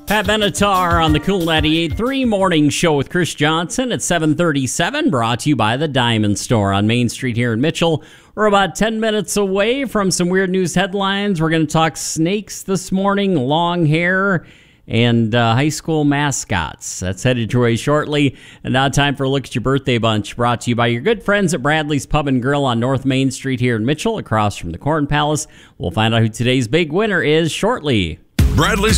Pat Benatar on the Cool 98.3 Morning Show with Chris Johnson at 7:37, brought to you by the Diamond Store on Main Street here in Mitchell. We're about 10 minutes away from some weird news headlines. We're going to talk snakes this morning, long hair, and high school mascots. That's headed your way shortly. And now time for a look at your birthday bunch, brought to you by your good friends at Bradley's Pub and Grill on North Main Street here in Mitchell, across from the Corn Palace. We'll find out who today's big winner is shortly. Bradley's